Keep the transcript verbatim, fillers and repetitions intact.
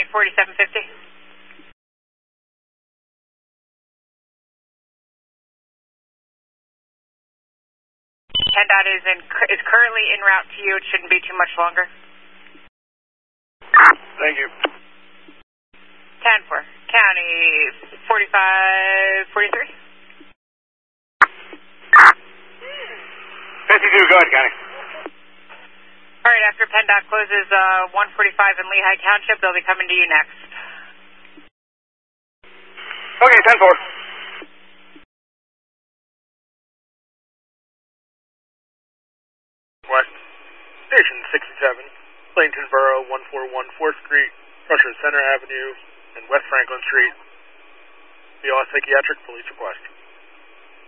forty-seven fifty. PennDOT is, in, is currently en route to you. It shouldn't be too much longer. Thank you. ten four. County forty-five forty-three. fifty-two, go ahead, County. All right, after PennDOT closes uh, one forty-five in Lehigh Township, they'll be coming to you next. Okay, ten four. West. Station sixty-seven, Clayton Borough, one four one fourth Street, Russia Center Avenue, and West Franklin Street. The all psychiatric police request.